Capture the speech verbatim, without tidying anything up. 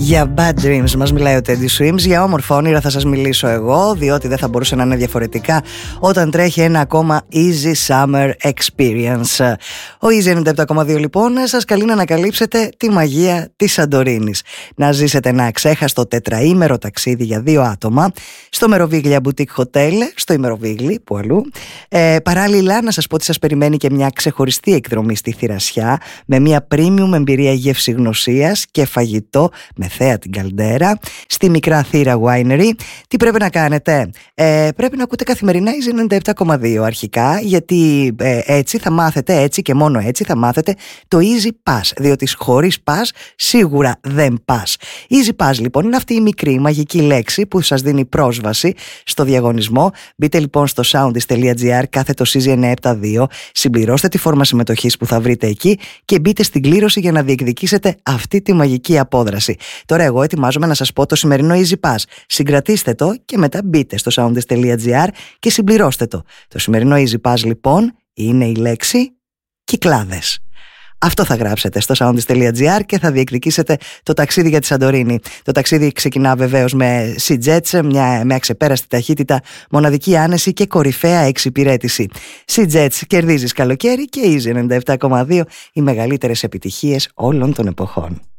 Για bad dreams μας μιλάει ο Teddy Swims. Για όμορφα όνειρα θα σας μιλήσω εγώ, διότι δεν θα μπορούσε να είναι διαφορετικά όταν τρέχει ένα ακόμα Easy Summer Experience. Ο Easy ενενήντα επτά κόμμα δύο λοιπόν σας καλεί να ανακαλύψετε τη μαγεία της Σαντορίνης. Να ζήσετε ένα αξέχαστο τετραήμερο ταξίδι για δύο άτομα στο Meroviglia Boutique Hotel, στο Meroviglia, που αλλού. Ε, παράλληλα, να σας πω ότι σας περιμένει και μια ξεχωριστή εκδρομή στη Θηρασιά με μια premium εμπειρία γευσηγνωσίας και φαγητό με θέα την καλντέρα στη Μικρά Θήρα Winery. Τι πρέπει να κάνετε? Ε, πρέπει να ακούτε καθημερινά Easy ενενήντα επτά κόμμα δύο αρχικά, γιατί ε, έτσι θα μάθετε, έτσι και μόνο έτσι θα μάθετε το Easy Pass, διότι χωρίς Pass σίγουρα δεν πας. Easy Pass λοιπόν είναι αυτή η μικρή μαγική λέξη που σας δίνει πρόσβαση στο διαγωνισμό. Μπείτε λοιπόν στο soundis.gr κάθετος Easy εννιακόσια εβδομήντα δύο, συμπληρώστε τη φόρμα συμμετοχής που θα βρείτε εκεί και μπείτε στην κλήρωση για να διεκδικήσετε αυτή τη μαγική απόδραση. Τώρα εγώ ετοιμάζομαι να σας πω το σημερινό Easy Pass. Συγκρατήστε το και μετά μπείτε στο soundis.gr και συμπληρώστε το. Το σημερινό Easy Pass λοιπόν είναι η λέξη κυκλάδες. Αυτό θα γράψετε στο soundis.gr και θα διεκδικήσετε το ταξίδι για τη Σαντορίνη. Το ταξίδι ξεκινά βεβαίως με SeaJets, μια, με αξεπέραστη ταχύτητα, μοναδική άνεση και κορυφαία εξυπηρέτηση. SeaJets, κερδίζεις καλοκαίρι και Easy ενενήντα επτά κόμμα δύο, οι μεγαλύτερες επιτυχίες όλων των εποχών.